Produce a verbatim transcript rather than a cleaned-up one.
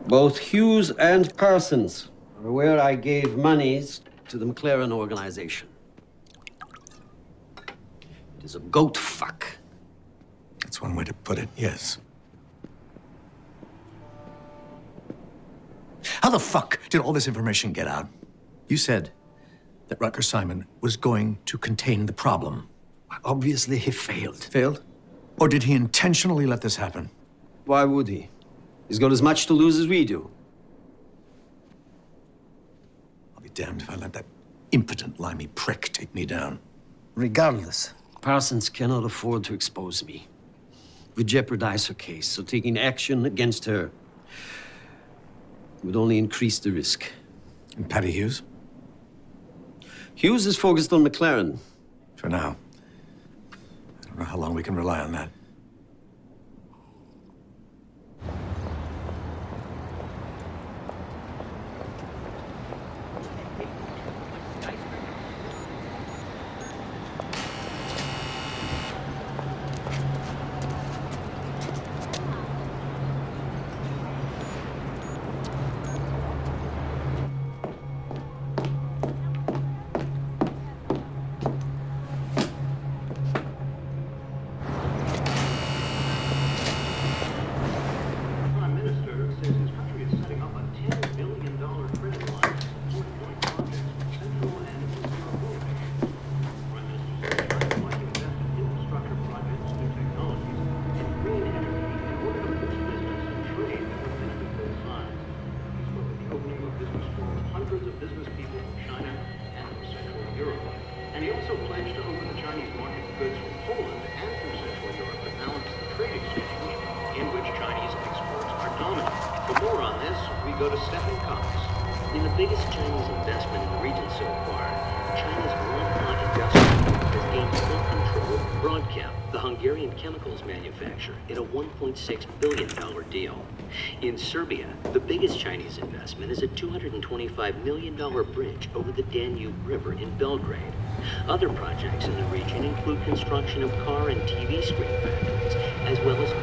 Both Hughes and Parsons are aware I gave monies to the McLaren organization. It is a goat fuck. That's one way to put it, yes. How the fuck did all this information get out? You said that Rutger Simon was going to contain the problem. Obviously, he failed. Failed? Or did he intentionally let this happen? Why would he? He's got as much to lose as we do. I'll be damned if I let that impotent, limey prick take me down. Regardless, Parsons cannot afford to expose me. Would jeopardize her case, so taking action against her would only increase the risk. And Patty Hughes? Hughes is focused on McLaren. For now. I don't know how long we can rely on that. six billion dollar deal. In Serbia, the biggest Chinese investment is a two hundred twenty-five million dollar bridge over the Danube River in Belgrade. Other projects in the region include construction of car and T V screen factories, as well as